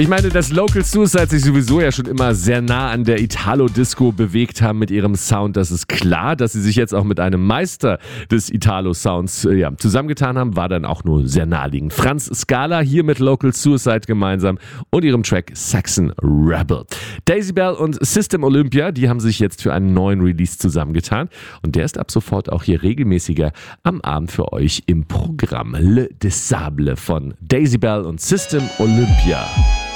Ich meine, dass Local Suicide sich sowieso ja schon immer sehr nah an der Italo-Disco bewegt haben mit ihrem Sound, das ist klar. Dass sie sich jetzt auch mit einem Meister des Italo-Sounds zusammengetan haben, war dann auch nur sehr naheliegend. Franz Scala hier mit Local Suicide gemeinsam und ihrem Track Saxon Rebel. Daisy Bell und System Olympia, die haben sich jetzt für einen neuen Release zusammengetan und der ist ab sofort auch hier regelmäßiger am Abend für euch im Programm. Le Desable von Daisy Bell und System Olympia.